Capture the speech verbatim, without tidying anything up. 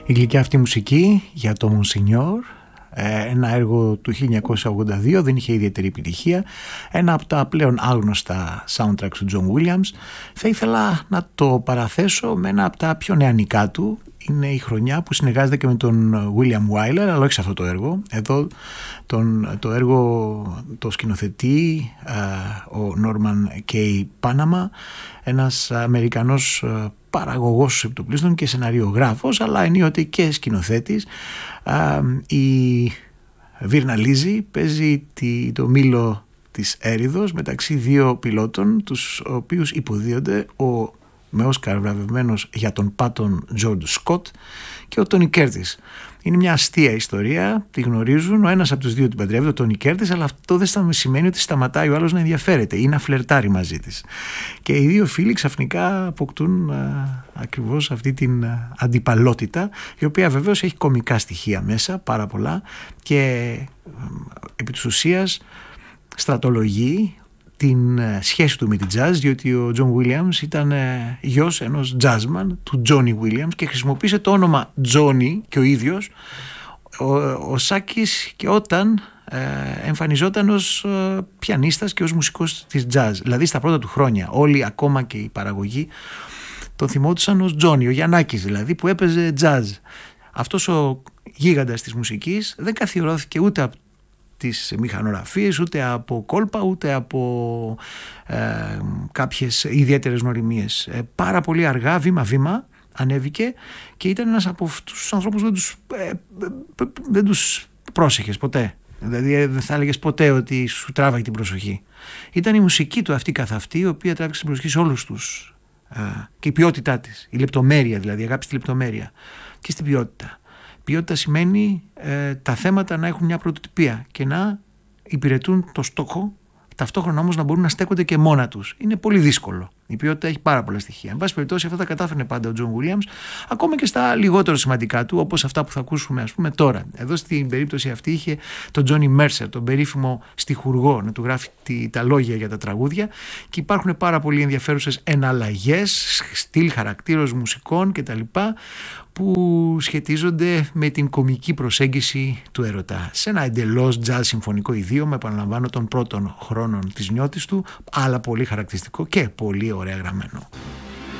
Η γλυκιά αυτή μουσική για το Μονσινιόρ, ένα έργο του χίλια εννιακόσια ογδόντα δύο, δεν είχε ιδιαίτερη επιτυχία, ένα από τα πλέον άγνωστα soundtracks του John Williams. Θα ήθελα να το παραθέσω με ένα από τα πιο νεανικά του. Είναι η χρονιά που συνεργάζεται και με τον William Wyler, αλλά όχι σε αυτό το έργο. Εδώ τον, το έργο το σκηνοθετεί uh, ο Norman K. Panama, ένας Αμερικανός uh, παραγωγός επιτοπλίστων και σεναριογράφος, αλλά ενίοτε και σκηνοθέτης. Uh, η Βίρνα Λίζη παίζει τη, το μήλο της έριδος μεταξύ δύο πιλότων, τους οποίους υποδίονται ο με Όσκαρ βραβευμένος για τον Πάτον Τζορντ Σκοτ και ο Τόνι Κέρτις. Είναι μια αστεία ιστορία, τη γνωρίζουν, ο ένας από τους δύο την παντρεύεται, ο Τόνι Κέρτις, αλλά αυτό δεν σημαίνει ότι σταματάει ο άλλος να ενδιαφέρεται ή να φλερτάρει μαζί της. Και οι δύο φίλοι ξαφνικά αποκτούν α, ακριβώς αυτή την α, αντιπαλότητα, η οποία βεβαίως έχει κωμικά στοιχεία μέσα, πάρα πολλά, και α, επί της ουσίας στρατολογεί την σχέση του με την jazz, διότι ο John Williams ήταν γιος ενός jazzman, του Johnny Williams, και χρησιμοποίησε το όνομα Johnny και ο ίδιος ο, ο Σάκης και όταν ε, εμφανιζόταν ως ε, πιανίστας και ως μουσικός της jazz, δηλαδή στα πρώτα του χρόνια. Όλοι, ακόμα και η παραγωγή, τον θυμόντουσαν ως Johnny, ο Γιαννάκης δηλαδή, που έπαιζε jazz. Αυτός ο γίγαντας της μουσικής δεν καθιερώθηκε ούτε από τις μηχανογραφίες, ούτε από κόλπα, ούτε από ε, κάποιες ιδιαίτερες νοημίες. Ε, πάρα πολύ αργά, βήμα-βήμα ανέβηκε και ήταν ένας από αυτούς τους ανθρώπους που δεν τους, ε, δεν τους πρόσεχες ποτέ. Δηλαδή δεν θα έλεγες ποτέ ότι σου τράβαγε την προσοχή. Ήταν η μουσική του αυτή καθ' αυτή, η οποία τράβηξε την προσοχή σε όλους τους. Ε, και η ποιότητά της, η λεπτομέρεια δηλαδή, η αγάπη στη λεπτομέρεια και στην ποιότητα. Ποιότητα σημαίνει ε, τα θέματα να έχουν μια πρωτοτυπία και να υπηρετούν το στόχο, ταυτόχρονα όμως να μπορούν να στέκονται και μόνα τους. Είναι πολύ δύσκολο. Η ποιότητα έχει πάρα πολλά στοιχεία. Εν πάση περιπτώσει, αυτά τα κατάφερνε πάντα ο John Williams, ακόμα και στα λιγότερο σημαντικά του, όπως αυτά που θα ακούσουμε ας πούμε τώρα. Εδώ στην περίπτωση αυτή είχε τον Johnny Mercer, τον περίφημο στιχουργό, να του γράφει τα λόγια για τα τραγούδια, και υπάρχουν πάρα πολύ ενδιαφέρουσες εναλλαγές, στυλ, χαρακτήρος μουσικών κτλ., που σχετίζονται με την κομική προσέγγιση του έρωτα. Σε ένα εντελώς jazz συμφωνικό ιδίωμα, επαναλαμβάνω, των πρώτων χρόνων της νιώτης του, αλλά πολύ χαρακτηριστικό και πολύ ωραία γραμμένο.